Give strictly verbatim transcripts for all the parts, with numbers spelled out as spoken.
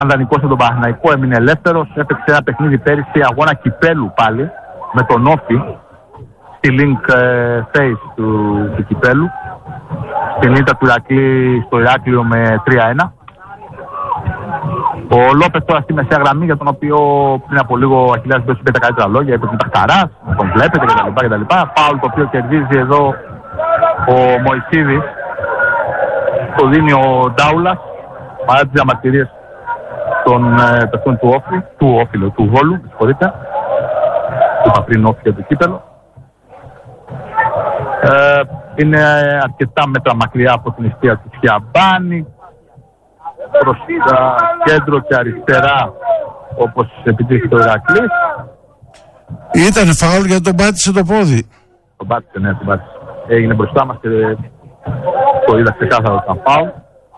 δανεικός με τον Παναθηναϊκό, έμεινε ελεύθερος. Έπαιξε ένα παιχνίδι πέρυσι, αγώνα κυπέλου πάλι, με τον Όφη, στη link ε, face του, του κυπέλου. Στην ήττα του Ηρακλή στο Ηράκλειο με τρία ένα. Ο Λόπες τώρα στη μεσαία γραμμή, για τον οποίο πριν από λίγο ο Αχιλλέας Μπέσου είπε τα καλύτερα λόγια, είπε ότι ήταν χαράς, τον βλέπετε κτλ. κτλ. Φάουλ το οποίο κερδίζει εδώ ο Μωυσίδης. Το δίνει ο Ντάουλας, παρά τις διαμαρτυρίες των ε, παιχτών του Όφη, του Όφιλο, του Βόλου, συγχωρείτε. Του είπα πριν Όφη για το κύπελο. Ε, είναι αρκετά μέτρα μακριά από την εστία του Σιαμπάνη. Προς τα κέντρο και αριστερά, όπως επιτύχει το Ηρακλής. Ήταν φάουλ γιατί τον πάτησε το πόδι. Τον πάτησε, ναι, τον πάτησε. Έγινε μπροστά μας και το είδα ξεκάθαρο ότι ήταν φάουλ.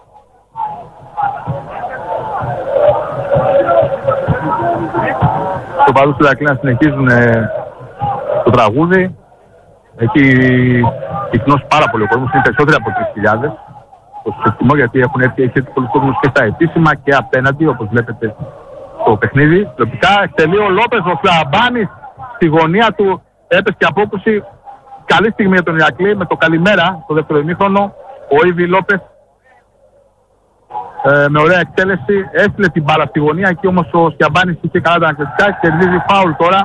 Στο παδούς του Ηρακλή να συνεχίζουν ε, το τραγούδι. Έχει πυκνώσει πάρα πολύ ο κόσμος, είναι περισσότεροι από τρεις χιλιάδες. Το συστημό, γιατί έχουν έρθει, έχει έρθει πολλοί κόσμος και στα επίσημα και απέναντι, όπως βλέπετε το παιχνίδι. Τηλεοπτικά εκτελεί ο Λόπες, ο Σλαμπάνης στη γωνία του, έπεσε και απόκρουση. Καλή στιγμή για τον Ηρακλή με το καλημέρα στο δεύτερο ημίχρονο. Ο Ήβι Λόπες ε, με ωραία εκτέλεση έστειλε την μπάλα στη γωνία, εκεί όμως ο Σιαμπάνης είχε καλά τα ανακλητικά και κερδίζει φάουλ τώρα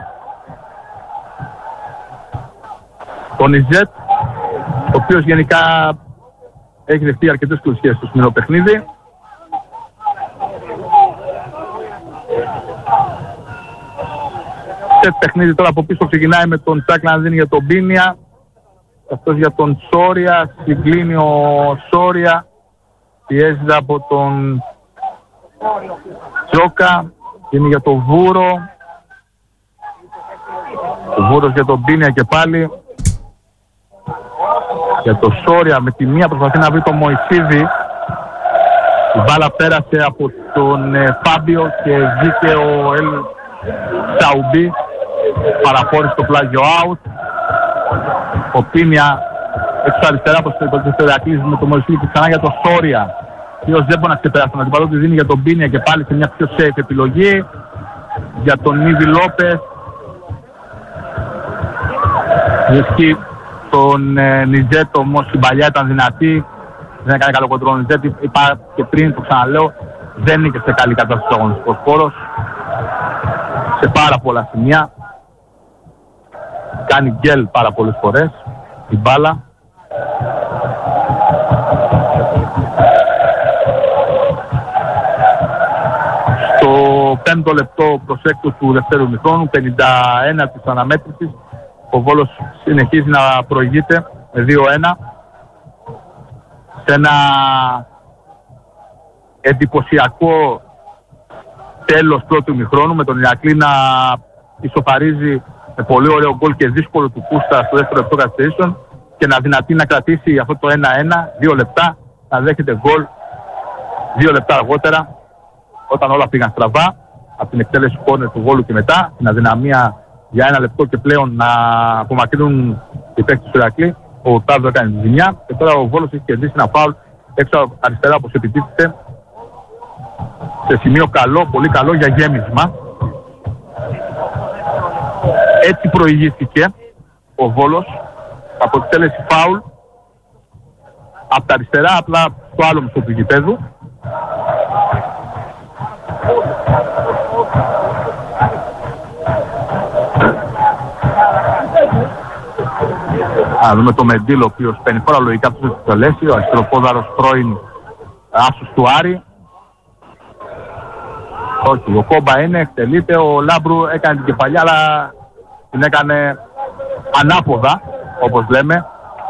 τον Ιζέτ, ο οποίος γενικά έχει δεχτεί αρκετές κλουσίες στο σημερινό παιχνίδι. Σε παιχνίδι τώρα από πίσω ξεκινάει με τον Τσάκλα να δίνει για τον Μπίνια. Αυτός για τον Σόρια, συγκλίνει ο Σόρια. Πιέζεται από τον Τζόκα, δίνει για τον Βούρο. Ο Βούρος για τον Μπίνια και πάλι. Για το Σόρια με τη μία προσπαθεί να βρει τον Μωυσίδη. Η μπάλα πέρασε από τον ε, Φάμπιο και βγήκε ο Ελ Σαουμπί. Παραχώρησε το πλάγιο out. Ο Πίνια έξω αριστερά προς το Ηρακλής με τον Μωυσίδη και ξανά για το Σόρια. Ο οποίος δεν μπορεί να ξεπεράσει τον αντιπαλό του, δίνει για τον Πίνια και πάλι σε μια πιο safe επιλογή. Για τον Ήβι Λόπες. Βρίσκει τον ε, Νιζέτ, όμως η παλιά ήταν δυνατή. Δεν έκανε καλό κοντρόλ ο Νιζέτ. Είπα και πριν, το ξαναλέω, δεν είναι και σε καλή κατάσταση ο αγωνιστικός χώρος. Σε πάρα πολλά σημεία. Κάνει γκέλ πάρα πολλές φορές η μπάλα. Στο πέμπτο λεπτό προς έκτος του δευτέρου ημιχρόνου, πενήντα ένα της αναμέτρησης, ο Βόλος συνεχίζει να προηγείται με δύο ένα σε ένα εντυπωσιακό τέλος πρώτου ημιχρόνου, με τον Ηρακλή να ισοφαρίζει με πολύ ωραίο γκολ και δύσκολο του Κούστα στο δεύτερο λεπτό καθυστερήσεων και να δυνατεί να κρατήσει αυτό το ένα ένα, δύο λεπτά, να δέχεται γκολ δύο λεπτά αργότερα, όταν όλα πήγαν στραβά από την εκτέλεση κόρνερ του Βόλου και μετά, την αδυναμία για ένα λεπτό και πλέον να απομακρύνουν οι παίκτες του Ηρακλή. Ο Τάδο έκανε τη ζημιά και τώρα ο Βόλος έχει κερδίσει ένα φάουλ έξω αριστερά, όπως επιτίθεται, σε σημείο καλό, πολύ καλό για γέμισμα. Έτσι προηγήθηκε ο Βόλος από εκτέλεση φάουλ από τα αριστερά, απλά στο άλλο μισό του γηπέδου. Να δούμε το Μεντήλο, ο οποίος παίρνει φορά λογικά του στο Λέσι, ο αριστεροπόδαρος πρώην άσος του Άρη. Όχι, ο Κόμπα είναι, εκτελείται, ο Λάμπρου έκανε την κεφαλιά, αλλά την έκανε ανάποδα, όπως λέμε.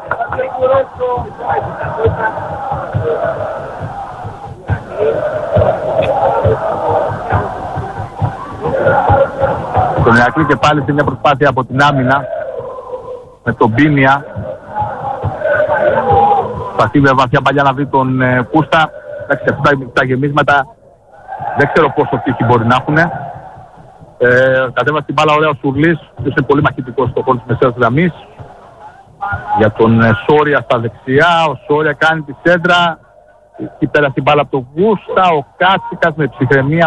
Τον Ηρακλή και πάλι σε μια προσπάθεια από την άμυνα με τον Μπίνια. Προσπαθεί με βαθιά παλιά να βρει τον ε, Κούστα. Εντάξει, αυτά τα γεμίσματα δεν ξέρω πόσο τύχη μπορεί να έχουν. Ε, κατέβασε την μπάλα ωραία ο Σουρλής, ο οποίος είναι πολύ μαχητικός στο χώρο της μεσαίας γραμμής. Για τον ε, Σόρια στα δεξιά, ο Σόρια κάνει τη σέντρα. εκεί πέρα στην μπάλα από τον Κούστα, ο Κάτσικας με ψυχραιμία